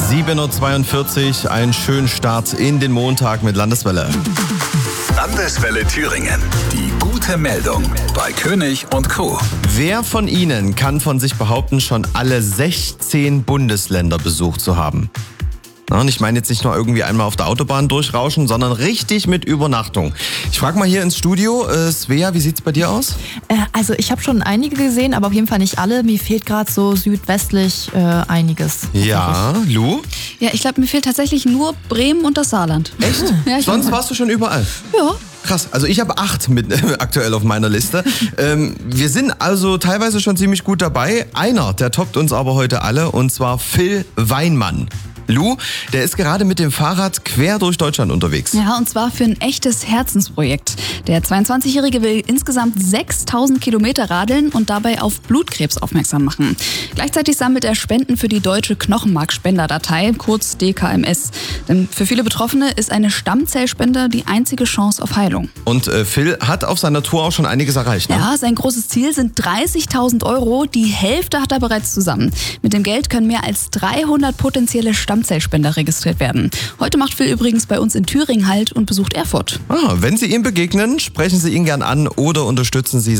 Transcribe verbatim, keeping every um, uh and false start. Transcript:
sieben Uhr zweiundvierzig, einen schönen Start in den Montag mit Landeswelle. Landeswelle Thüringen. Die gute Meldung bei König und Co. Wer von Ihnen kann von sich behaupten, schon alle sechzehn Bundesländer besucht zu haben? Na, und ich meine jetzt nicht nur irgendwie einmal auf der Autobahn durchrauschen, sondern richtig mit Übernachtung. Ich frage mal hier ins Studio, äh, Svea, wie sieht's bei dir aus? Äh, also ich habe schon einige gesehen, aber auf jeden Fall nicht alle. Mir fehlt gerade so südwestlich äh, einiges. Ja, Lu? Ja, ich glaube, mir fehlt tatsächlich nur Bremen und das Saarland. Echt? Ja, ich Sonst warst du schon überall? Ja. Krass, also ich habe acht mit, äh, aktuell auf meiner Liste. Ähm, wir sind also teilweise schon ziemlich gut dabei. Einer, der toppt uns aber heute alle, und zwar Phil Weinmann. Lou, der ist gerade mit dem Fahrrad quer durch Deutschland unterwegs. Ja, und zwar für ein echtes Herzensprojekt. Der zweiundzwanzigjährige will insgesamt sechstausend Kilometer radeln und dabei auf Blutkrebs aufmerksam machen. Gleichzeitig sammelt er Spenden für die Deutsche Knochenmarkspenderdatei, kurz D K M S. Denn für viele Betroffene ist eine Stammzellspende die einzige Chance auf Heilung. Und äh, Phil hat auf seiner Tour auch schon einiges erreicht, ne? Ja, sein großes Ziel sind dreißigtausend Euro. Die Hälfte hat er bereits zusammen. Mit dem Geld können mehr als dreihundert potenzielle Stammzellspender registriert werden. Heute macht Phil übrigens bei uns in Thüringen Halt und besucht Erfurt. Ah, wenn Sie ihm begegnen, sprechen Sie ihn gern an oder unterstützen Sie